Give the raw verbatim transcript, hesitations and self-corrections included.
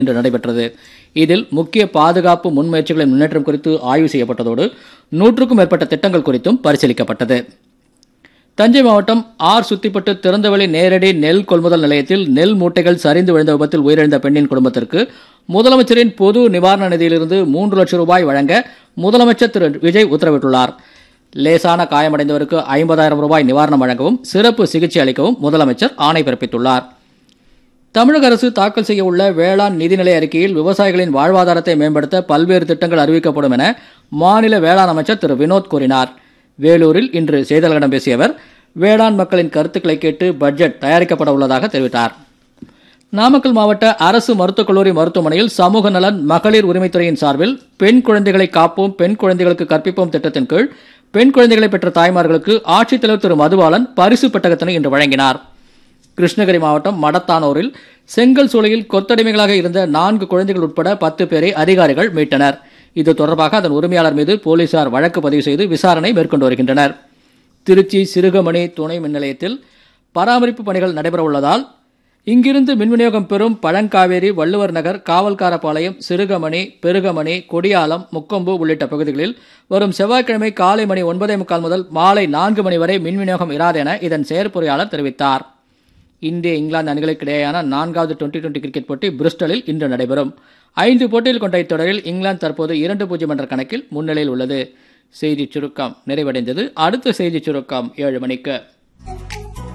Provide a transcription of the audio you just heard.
இன்று நடைபெற்றது. இதில் முக்கிய பாதுகாப்பு முன்முயற்சிகளின் முன்னேற்றம் குறித்து ஆய்வு செய்யப்பட்டதோடு நூற்றுக்கும் மேற்பட்ட திட்டங்கள் குறித்தும் பரிசீலிக்கப்பட்டது. தஞ்சை மாவட்டம் ஆர் சுத்திப்பட்டு திறந்தவெளி நேரடி நெல் கொள்முதல் நிலையத்தில் நெல் மூட்டைகள் சரிந்து விழுந்த விபத்தில் உயிரிழந்த பெண்ணின் குடும்பத்திற்கு முதலமைச்சரின் பொது நிவாரண நிதியிலிருந்து மூன்று லட்சம் ரூபாய் வழங்க முதலமைச்சர் திரு விஜய் உத்தரவிட்டுள்ளார். லேசான காயமடைந்தவருக்கு ஐம்பதாயிரம் ரூபாய் நிவாரணம் வழங்கவும் சிறப்பு சிகிச்சை அளிக்கவும் முதலமைச்சர் ஆணை பிறப்பித்துள்ளார். தமிழக அரசு தாக்கல் செய்ய உள்ள வேளாண் நிதிநிலை அறிக்கையில் விவசாயிகளின் வாழ்வாதாரத்தை மேம்படுத்த பல்வேறு திட்டங்கள் அறிவிக்கப்படும் என மாநில வேளாண் அமைச்சர் திரு வினோத் கூறினார். வேலூரில் இன்று செய்தியாளர்களிடம் பேசிய அவர் வேளாண் மக்களின் கருத்துக்களை கேட்டு பட்ஜெட் தயாரிக்கப்பட உள்ளதாக தெரிவித்தார். நாமக்கல் மாவட்ட அரசு மருத்துவக் கல்லூரி மருத்துவமனையில் சமூக நலன் மகளிர் உரிமைத்துறையின் சார்பில் பெண் குழந்தைகளை காப்போம் பெண் குழந்தைகளுக்கு கற்பிப்போம் திட்டத்தின் கீழ் பெண் குழந்தைகளை பெற்ற தாய்மார்களுக்கு ஆட்சித்தலைவர் திரு மதுபாலன் பரிசு பெட்டகத்தினை இன்று வழங்கினார். கிருஷ்ணகிரி மாவட்டம் மடத்தானூரில் செங்கல் சூளையில் கொத்தடிமைகளாக இருந்த நான்கு குழந்தைகள் உட்பட பத்து பேரை அதிகாரிகள் மீட்டனர். இது தொடர்பாக அதன் உரிமையாளர் மீது போலீசார் வழக்கு பதிவு செய்து விசாரணை மேற்கொண்டு வருகின்றனர். திருச்சி சிறுகமணி துணை மின் நிலையத்தில் பராமரிப்பு பணிகள் நடைபெற உள்ளதால் இங்கிருந்து மின் விநியோகம் பெறும் பழங்காவேரி, வள்ளுவர் நகர், காவல்காரபாளையம், சிறுகமணி, பெருகமணி, கொடியாலம், முக்கொம்பு உள்ளிட்ட பகுதிகளில் வரும் செவ்வாய்க்கிழமை காலை மணி ஒன்பதே முக்கால் முதல் மாலை நான்கு மணி வரை மின் விநியோகம் இராது என இதன் செயற்பொறியாளர் தெரிவித்தார். இந்திய இங்கிலாந்து அணிகளுக்கு இடையேயான நான்காவது டுவெண்டி டுவெண்டி கிரிக்கெட் போட்டி பிரிஸ்டலில் இன்று நடைபெறும். ஐந்து போட்டியில் கொண்ட இத்தொடரில் இங்கிலாந்து தற்போது இரண்டு பூஜ்ஜியம் என்ற கணக்கில் முன்னிலையில் உள்ளது. செய்திச் சுருக்கம் நிறைவடைந்தது. அடுத்த செய்திச் சுருக்கம் ஏழு மணிக்கு.